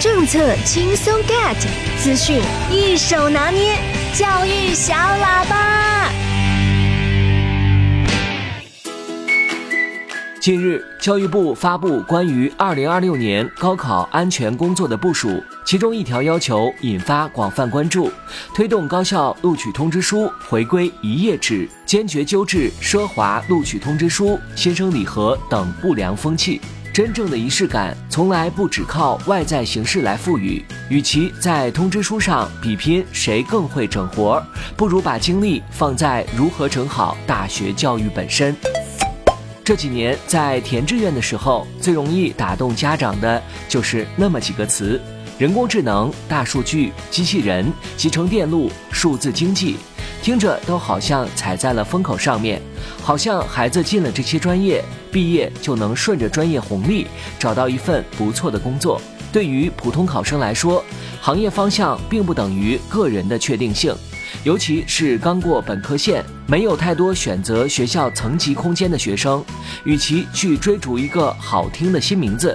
政策轻松 get， 资讯一手拿捏，教育小喇叭。 近日，教育部发布关于2026年高考安全工作的部署，其中一条要求引发广泛关注，推动高校录取通知书回归一页制，坚决纠治奢华录取通知书、新生礼盒等不良风气。真正的仪式感从来不只靠外在形式来赋予，与其在通知书上比拼谁更会整活，不如把精力放在如何整好大学教育本身。这几年在填志愿的时候，最容易打动家长的就是那么几个词：人工智能、大数据、机器人、集成电路、数字经济，听着都好像踩在了风口上面，好像孩子进了这些专业，毕业就能顺着专业红利找到一份不错的工作。对于普通考生来说，行业方向并不等于个人的确定性，尤其是刚过本科线，没有太多选择学校层级空间的学生，与其去追逐一个好听的新名字，